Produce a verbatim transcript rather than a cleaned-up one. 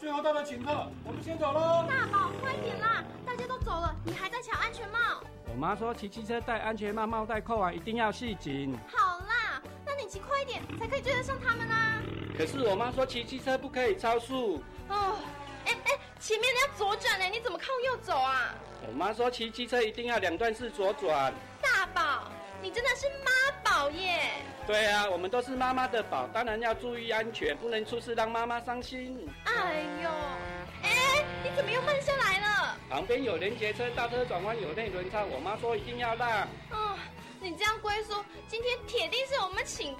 最后到了请客，我们先走喽。 大宝，快点啦！大家都走了，你还在抢安全帽？ 我妈说骑机车戴安全帽，帽带扣完一定要系紧。 好啦，那你骑快一点，才可以追得上他们啊。 可是我妈说骑机车不可以超速。 哦，哎哎，前面你要左转呢，你怎么靠右走啊？ 我妈说骑机车一定要两段式左转。 大宝，你真的是妈宝耶！ 对啊，我们都是妈妈的宝，当然要注意安全，不能出事让妈妈伤心。 哎呦，哎，你怎么又慢下来了？ 旁边有连结车，大车转弯有内轮差，我妈说一定要让。 哦，你这样龟叔，今天铁定是我们请